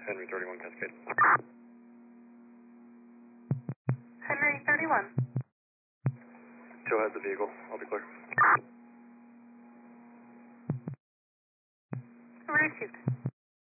Henry 31 Cascade. Henry 31. Joe has the vehicle. I'll be clear. Received.